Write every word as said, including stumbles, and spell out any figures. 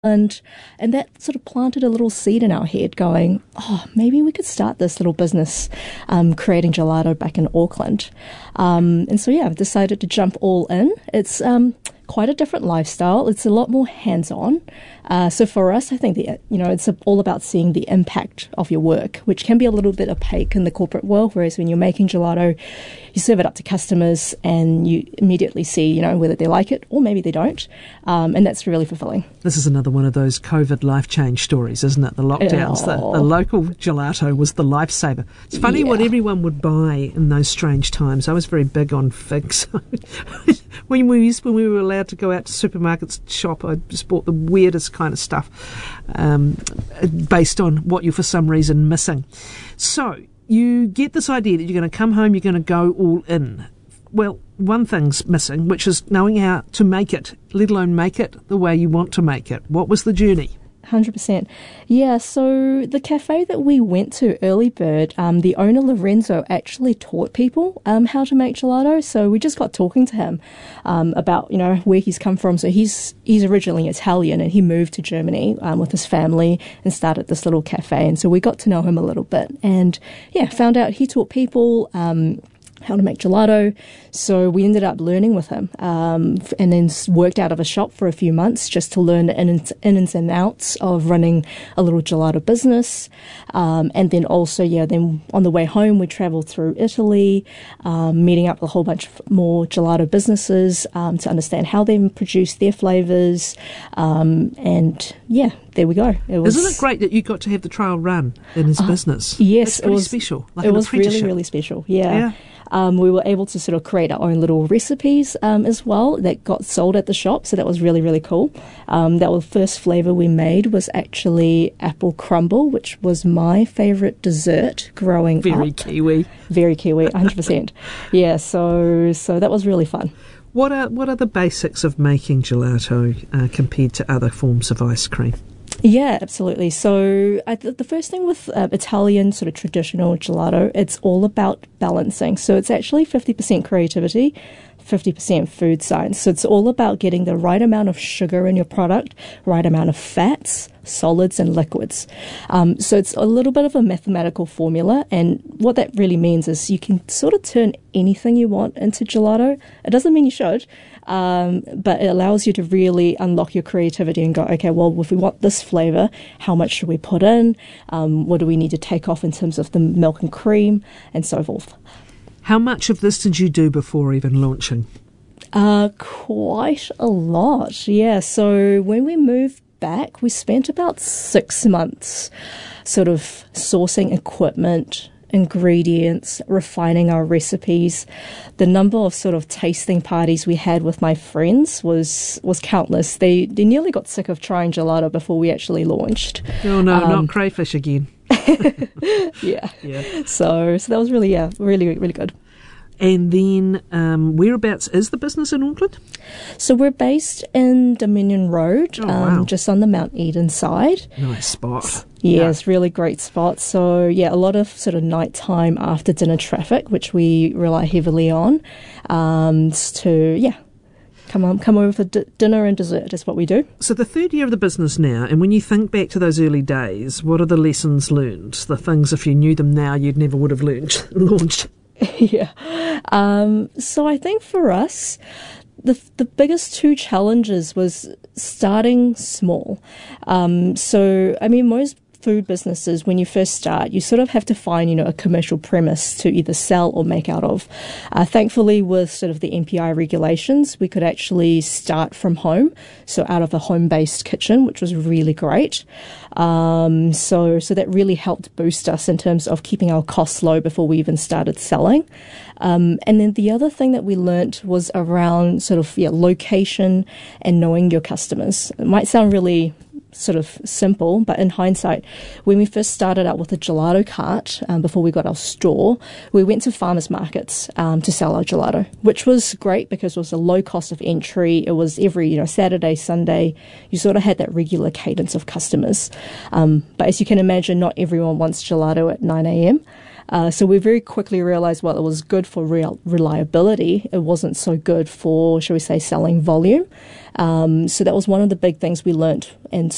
And and that sort of planted a little seed in our head going, oh, maybe we could start this little business um, creating gelato back in Auckland. Um, and so, yeah, I've decided to jump all in. It's um, quite a different lifestyle. It's a lot more hands-on. Uh, so for us, I think that, you know, it's all about seeing the impact of your work, which can be a little bit opaque in the corporate world, whereas when you're making gelato, you serve it up to customers and you immediately see, you know, whether they like it or maybe they don't. Um, and that's really fulfilling. This is another one of those COVID life change stories, isn't it? The lockdowns. The, the local gelato was the lifesaver. It's funny yeah. what everyone would buy in those strange times. I was very big on figs. when we used, when we were allowed to go out to supermarkets and shop, I just bought the weirdest kind of stuff um, based on what you're for some reason missing. So you get this idea that you're going to come home, you're going to go all in. Well, one thing's missing, which is knowing how to make it, let alone make it the way you want to make it. What was the journey? one hundred percent. Yeah, so the cafe that we went to, Early Bird, um, the owner, Lorenzo, actually taught people um, how to make gelato. So we just got talking to him um, about, you know, where he's come from. So he's he's originally Italian and he moved to Germany um, with his family and started this little cafe. And so we got to know him a little bit. And, yeah, found out he taught people um how to make gelato. So we ended up learning with him um, and then worked out of a shop for a few months just to learn the ins, ins and outs of running a little gelato business. Um, and then also, yeah, then on the way home, we traveled through Italy, um, meeting up with a whole bunch of more gelato businesses um, to understand how they produce their flavours. Um, and yeah, there we go. It was, Isn't it great that you got to have the trial run in his uh, business? Yes, It's pretty it was special. Like it was really, really special. Yeah. yeah. Um, we were able to sort of create our own little recipes um, as well that got sold at the shop, so that was really, really cool. Um, that was the first flavour we made was actually apple crumble, which was my favourite dessert growing Very up. Very Kiwi. Very Kiwi, one hundred percent. Yeah, so so that was really fun. What are, what are the basics of making gelato uh, compared to other forms of ice cream? Yeah, absolutely. So I th- the first thing with uh, Italian sort of traditional gelato, it's all about balancing. So it's actually fifty percent creativity, fifty percent food science. So it's all about getting the right amount of sugar in your product, right amount of fats, solids and liquids. Um, so it's a little bit of a mathematical formula, and what that really means is you can sort of turn anything you want into gelato. It doesn't mean you should, um, but it allows you to really unlock your creativity and go, okay, well, if we want this flavour, how much should we put in? Um, what do we need to take off in terms of the milk and cream and so forth? How much of this did you do before even launching? Uh, quite a lot, yeah. So when we moved back, we spent about six months sort of sourcing equipment, ingredients, refining our recipes. The number of sort of tasting parties we had with my friends was was countless. They they nearly got sick of trying gelato before we actually launched. Oh no, um, not crayfish again. yeah. yeah. So so that was really yeah, really really good. And then um, whereabouts is the business in Auckland? So we're based in Dominion Road, oh, um, wow. just on the Mount Eden side. Nice spot. Yeah, yeah, it's really great spot. So yeah, a lot of sort of nighttime after dinner traffic, which we rely heavily on, um, to yeah. Come on, come over for d- dinner and dessert is what we do. So the third year of the business now, and when you think back to those early days, what are the lessons learned? The things, if you knew them now, you'd never would have learned, launched? yeah. Um, so I think for us, the the biggest two challenges was starting small. Um, so, I mean, most food businesses, when you first start, you sort of have to find, you know, a commercial premise to either sell or make out of. Uh, thankfully, with sort of the M P I regulations, we could actually start from home, so out of a home-based kitchen, which was really great. Um, so, so that really helped boost us in terms of keeping our costs low before we even started selling. Um, and then the other thing that we learnt was around sort of yeah, location and knowing your customers. It might sound really sort of simple, but in hindsight, when we first started out with a gelato cart um, before we got our store, we went to farmers markets um, to sell our gelato, which was great because it was a low cost of entry. It was every you know Saturday, Sunday. You sort of had that regular cadence of customers. Um, but as you can imagine, not everyone wants gelato at nine a.m. Uh, so we very quickly realized, well, it was good for real reliability. It wasn't so good for, shall we say, selling volume. Um, so that was one of the big things we learnt. And